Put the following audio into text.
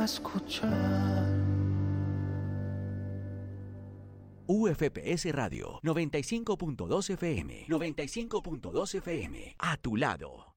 escuchar. UFPS Radio 95.2 FM. 95.2 FM. A tu lado.